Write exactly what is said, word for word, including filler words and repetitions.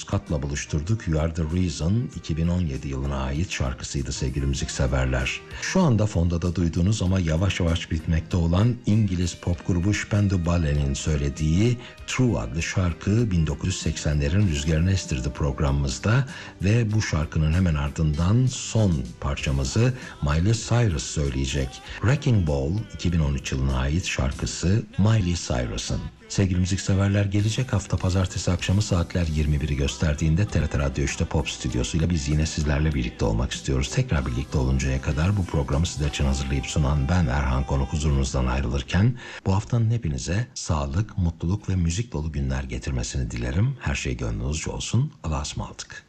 Scott'la buluşturduk. You Are The Reason iki bin on yedi yılına ait şarkısıydı sevgili müzikseverler. Şu anda fonda da duyduğunuz ama yavaş yavaş bitmekte olan İngiliz pop grubu Spandau Ballet'in söylediği True adlı şarkı bin dokuz yüz seksenlerin rüzgarını estirdi programımızda ve bu şarkının hemen ardından son parçamızı Miley Cyrus söyleyecek. Wrecking Ball iki bin on üç yılına ait şarkısı Miley Cyrus'ın. Sevgili müzikseverler, gelecek hafta pazartesi akşamı saatler yirmi biri gösterdiğinde T R T Radyo üçte Pop Stüdyosu'yla biz yine sizlerle birlikte olmak istiyoruz. Tekrar birlikte oluncaya kadar bu programı sizler için hazırlayıp sunan ben Erhan Konuk huzurunuzdan ayrılırken bu haftanın hepinize sağlık, mutluluk ve müzik dolu günler getirmesini dilerim. Her şey gönlünüzce olsun. Allah'a ısmarladık.